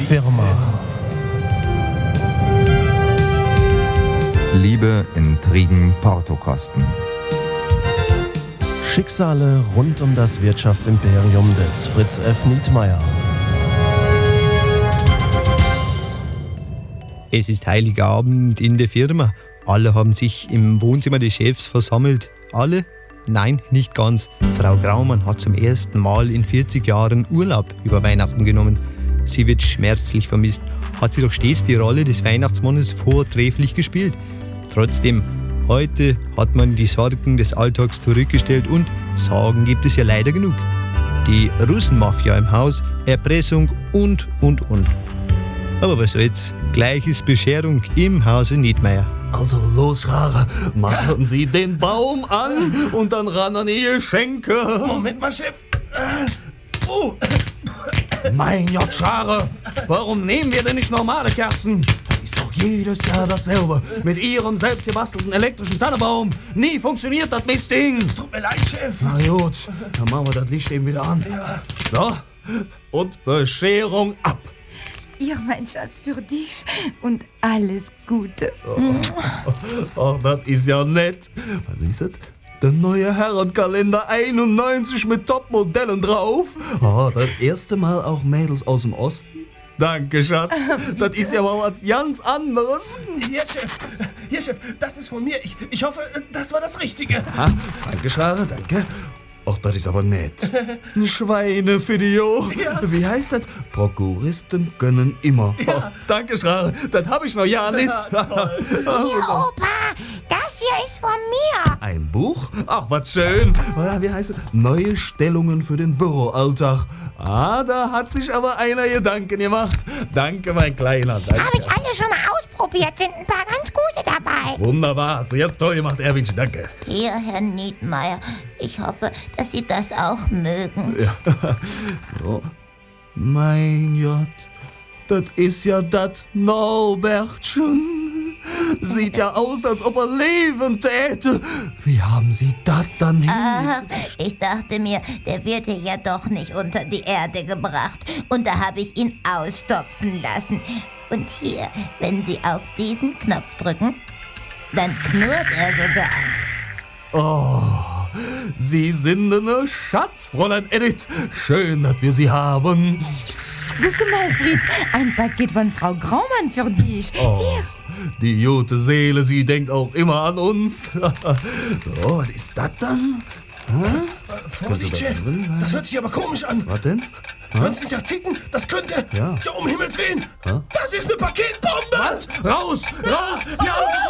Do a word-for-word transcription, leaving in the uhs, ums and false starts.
Firma. Liebe, Intrigen, Portokosten. Schicksale rund um das Wirtschaftsimperium des Fritz F. Nietmeyer. Es ist heiliger Abend in der Firma. Alle haben sich im Wohnzimmer des Chefs versammelt. Alle? Nein, nicht ganz. Frau Graumann hat zum ersten Mal in vierzig Jahren Urlaub über Weihnachten genommen. Sie wird schmerzlich vermisst. Hat sie doch stets die Rolle des Weihnachtsmannes vortrefflich gespielt. Trotzdem, heute hat man die Sorgen des Alltags zurückgestellt und Sorgen gibt es ja leider genug. Die Russenmafia im Haus, Erpressung und, und, und. Aber was soll's? Gleich ist Bescherung im Hause Nietmeyer. Also los, Schrare, machen Sie den Baum an und dann ran an die Geschenke. Moment mal, Chef. Äh, oh. Mein Gott, Schrare, warum nehmen wir denn nicht normale Kerzen? Das ist doch jedes Jahr dasselbe. Mit Ihrem selbstgebastelten elektrischen Tannenbaum. Nie funktioniert das Mistding. Tut mir leid, Chef. Na gut, dann machen wir das Licht eben wieder an. Ja. So, und Bescherung ab. Ja, mein Schatz, für dich und alles Gute. Ach, das ist ja nett. Was ist das? Der neue Herrenkalender einundneunzig mit Topmodellen drauf. Oh, das erste Mal auch Mädels aus dem Osten. Danke, Schatz. Das ist ja mal was ganz anderes. Hier, Chef. Hier, Chef. Das ist von mir. Ich, ich hoffe, das war das Richtige. Ha, danke, Schrare, danke. Ach, das ist aber nett. Ein Schweinevideo. Ja. Wie heißt das? Prokuristen können immer. Ja. Oh, danke, Schrare. Das habe ich noch ja nicht. Ja, toll. Hier, Opa, das hier ist von mir. Ein Buch? Ach, was schön. Wie heißt es? Neue Stellungen für den Büroalltag. Ah, da hat sich aber einer Gedanken gemacht. Danke, mein Kleiner. Danke. Habe ich alle schon mal ausprobiert, sind ein paar ganz gute dabei. Wunderbar, hast du jetzt toll gemacht, Erwinchen. Danke. Hier, Herr Nietmeyer, ich hoffe, dass Sie das auch mögen. Ja. So. Mein Gott, das ist ja das Norbertchen. Sieht ja aus, als ob er leben täte. Wie haben Sie das dann hin? Ach, ich dachte mir, der wird hier ja doch nicht unter die Erde gebracht. Und da habe ich ihn ausstopfen lassen. Und hier, wenn Sie auf diesen Knopf drücken, dann knurrt er sogar. Oh, Sie sind eine Schatz, Fräulein Edith. Schön, dass wir Sie haben. Guck mal, Fritz, ein Paket von Frau Graumann für dich. Oh, Hier. die gute Seele, sie denkt auch immer an uns. So, was ist das dann? Hm? Äh, Vorsicht, Chef. Das hört sich aber komisch an. Was denn? Hören Sie nicht das Ticken? Das könnte... Ja. Ja, um Himmels Willen. Ha? Das ist eine Paketbombe. Was? Raus! Raus! Ja,